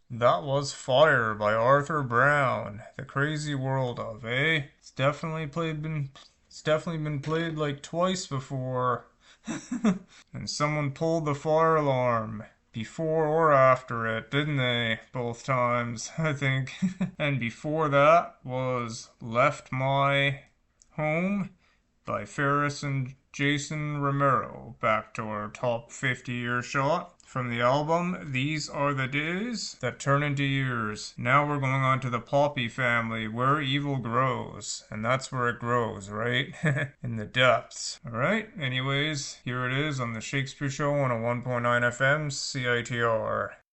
That was Fire by Arthur Brown. The Crazy World of, it's definitely been played like twice before. And someone pulled the fire alarm before or after it, didn't they? Both times, I think. And before that was Left My Home by Ferris and Jason Romero. Back to our top 50 year shot from the album These Are the Days That Turn Into Years. Now we're going on to the Poppy family, Where Evil Grows. And that's where it grows, right? In the depths. Alright, anyways, here it is on the Shakespeare Show on a 1.9 FM CITR.